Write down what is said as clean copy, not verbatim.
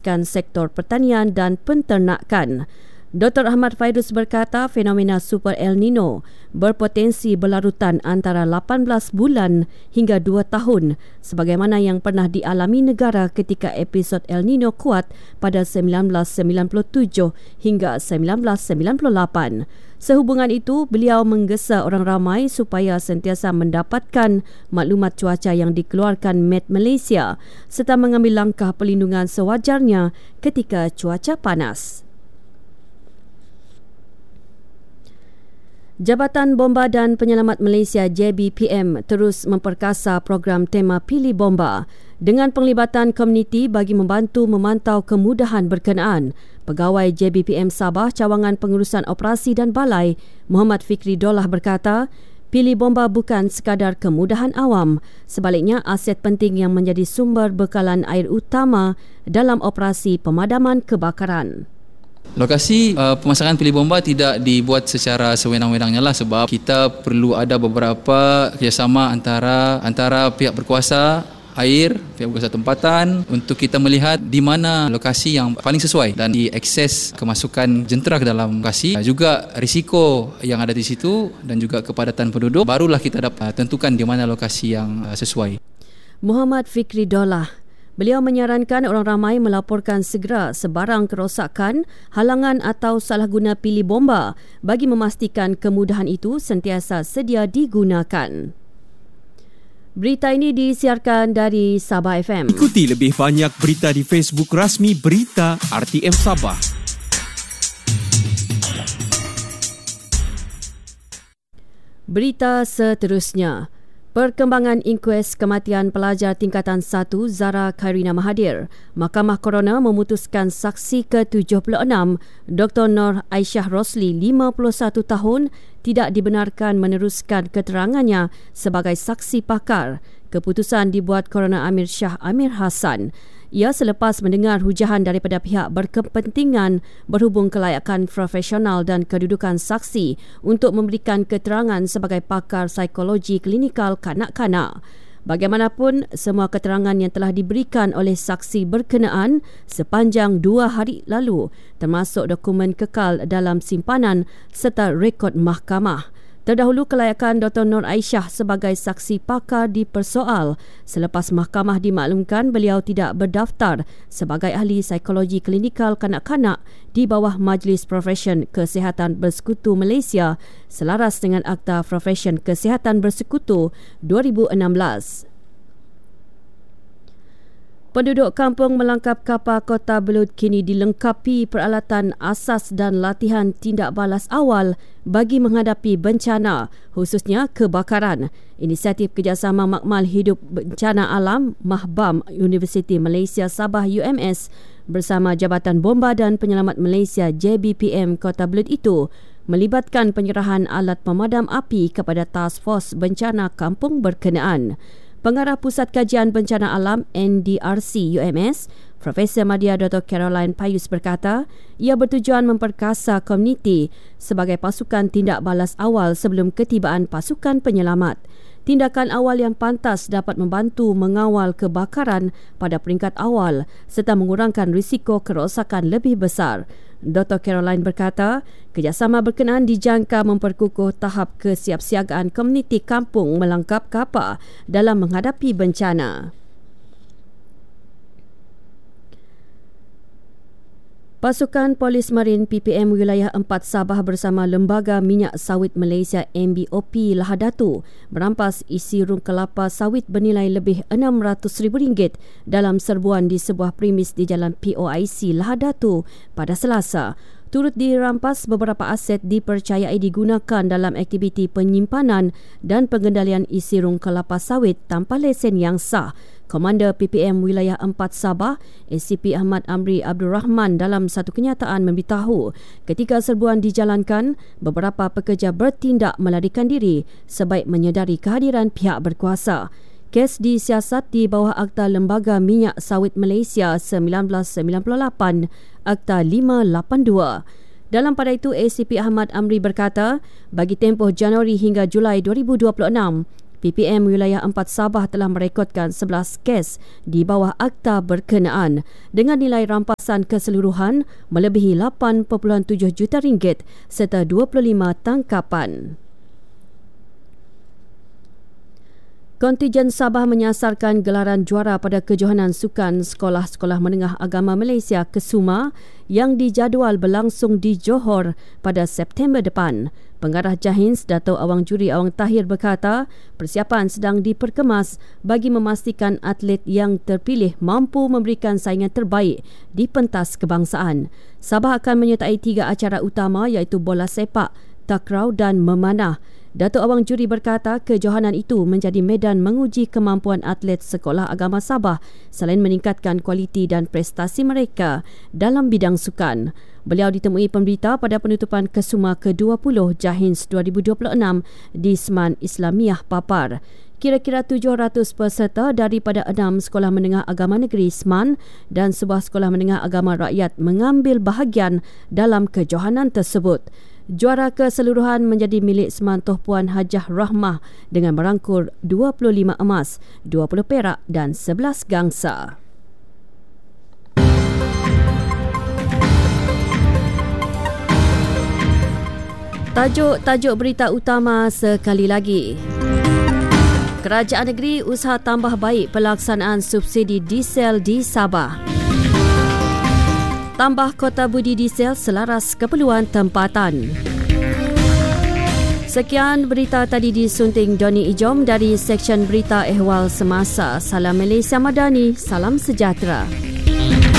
menyebabkan sektor pertanian dan penternakan. Dr. Ahmad Fairuz berkata fenomena Super El Nino berpotensi berlarutan antara 18 bulan hingga 2 tahun sebagaimana yang pernah dialami negara ketika episod El Nino kuat pada 1997 hingga 1998. Sehubungan itu, beliau menggesa orang ramai supaya sentiasa mendapatkan maklumat cuaca yang dikeluarkan Met Malaysia serta mengambil langkah perlindungan sewajarnya ketika cuaca panas. Jabatan Bomba dan Penyelamat Malaysia JBPM terus memperkasa program tema Pilih Bomba dengan penglibatan komuniti bagi membantu memantau kemudahan berkenaan. Pegawai JBPM Sabah Cawangan Pengurusan Operasi dan Balai, Muhammad Fikri Dollah berkata, Pilih Bomba bukan sekadar kemudahan awam, sebaliknya aset penting yang menjadi sumber bekalan air utama dalam operasi pemadaman kebakaran. Lokasi pemasangan pilih bomba tidak dibuat secara sewenang-wenangnya lah sebab kita perlu ada beberapa kerjasama antara pihak berkuasa air, pihak berkuasa tempatan untuk kita melihat di mana lokasi yang paling sesuai dan diakses kemasukan jentera ke dalam lokasi, juga risiko yang ada di situ dan juga kepadatan penduduk, barulah kita dapat tentukan di mana lokasi yang sesuai. Muhammad Fikri Dollah, beliau menyarankan orang ramai melaporkan segera sebarang kerosakan, halangan atau salah guna pilih bomba bagi memastikan kemudahan itu sentiasa sedia digunakan. Berita ini disiarkan dari Sabah FM. Ikuti lebih banyak berita di Facebook rasmi Berita RTM Sabah. Berita seterusnya. Perkembangan inkues kematian pelajar tingkatan 1 Zara Khairina Mahathir. Mahkamah Coroner memutuskan saksi ke-76 Dr. Nur Aisyah Rosli 51 tahun tidak dibenarkan meneruskan keterangannya sebagai saksi pakar. Keputusan dibuat Coroner Amir Shah Amir Hassan. Ia selepas mendengar hujahan daripada pihak berkepentingan berhubung kelayakan profesional dan kedudukan saksi untuk memberikan keterangan sebagai pakar psikologi klinikal kanak-kanak. Bagaimanapun, semua keterangan yang telah diberikan oleh saksi berkenaan sepanjang 2 hari lalu, termasuk dokumen kekal dalam simpanan serta rekod mahkamah. Terdahulu, kelayakan Dr. Nur Aisyah sebagai saksi pakar dipersoal selepas mahkamah dimaklumkan beliau tidak berdaftar sebagai ahli psikologi klinikal kanak-kanak di bawah Majlis Profesyen Kesihatan Bersekutu Malaysia selaras dengan Akta Profesyen Kesihatan Bersekutu 2016. Penduduk kampung melangkap kapal Kota Belud kini dilengkapi peralatan asas dan latihan tindak balas awal bagi menghadapi bencana, khususnya kebakaran. Inisiatif Kerjasama Makmal Hidup Bencana Alam Mahbam Universiti Malaysia Sabah UMS bersama Jabatan Bomba dan Penyelamat Malaysia JBPM Kota Belud itu melibatkan penyerahan alat pemadam api kepada Task Force Bencana Kampung berkenaan. Pengarah Pusat Kajian Bencana Alam NDRC UMS, Profesor Madya Dr. Caroline Payus berkata, ia bertujuan memperkasa komuniti sebagai pasukan tindak balas awal sebelum ketibaan pasukan penyelamat. Tindakan awal yang pantas dapat membantu mengawal kebakaran pada peringkat awal serta mengurangkan risiko kerosakan lebih besar. Dr. Caroline berkata, kerjasama berkenaan dijangka memperkukuh tahap kesiapsiagaan komuniti kampung melangkap kapal dalam menghadapi bencana. Pasukan Polis Marin PPM Wilayah 4 Sabah bersama Lembaga Minyak Sawit Malaysia MBOP Lahadatu merampas isi rung kelapa sawit bernilai lebih RM600,000 dalam serbuan di sebuah premis di Jalan POIC Lahadatu pada Selasa. Turut dirampas beberapa aset dipercayai digunakan dalam aktiviti penyimpanan dan pengendalian isi rung kelapa sawit tanpa lesen yang sah. Komander PPM Wilayah 4 Sabah, ACP Ahmad Amri Abdul Rahman dalam satu kenyataan memberitahu ketika serbuan dijalankan, beberapa pekerja bertindak melarikan diri sebaik menyedari kehadiran pihak berkuasa. Kes disiasat di bawah Akta Lembaga Minyak Sawit Malaysia 1998, Akta 582. Dalam pada itu, ACP Ahmad Amri berkata, bagi tempoh Januari hingga Julai 2026, PPM Wilayah 4 Sabah telah merekodkan 11 kes di bawah akta berkenaan dengan nilai rampasan keseluruhan melebihi RM8.7 juta serta 25 tangkapan. Kontijen Sabah menyasarkan gelaran juara pada Kejohanan Sukan Sekolah-Sekolah Menengah Agama Malaysia KESUMA yang dijadual berlangsung di Johor pada September depan. Pengarah Jahins Dato' Awang Juri Awang Tahir berkata, persiapan sedang diperkemas bagi memastikan atlet yang terpilih mampu memberikan saingan terbaik di pentas kebangsaan. Sabah akan menyertai 3 acara utama iaitu bola sepak, takraw dan memanah. Dato' Awang Juri berkata kejohanan itu menjadi medan menguji kemampuan atlet sekolah agama Sabah selain meningkatkan kualiti dan prestasi mereka dalam bidang sukan. Beliau ditemui pemberita pada penutupan KESUMA ke-20 Jahins 2026 di Seman Islamiah Papar. Kira-kira 700 peserta daripada 6 sekolah menengah agama negeri Seman dan sebuah sekolah menengah agama rakyat mengambil bahagian dalam kejohanan tersebut. Juara keseluruhan menjadi milik Semantoh Puan Hajah Rahmah dengan merangkul 25 emas, 20 perak dan 11 gangsa. Tajuk berita utama sekali lagi. Kerajaan negeri usaha tambah baik pelaksanaan subsidi diesel di Sabah. Tambah kota budi diesel selaras keperluan tempatan. Sekian berita tadi disunting Doni Ijom dari Seksyen Berita Ehwal Semasa. Salam Malaysia Madani, salam sejahtera.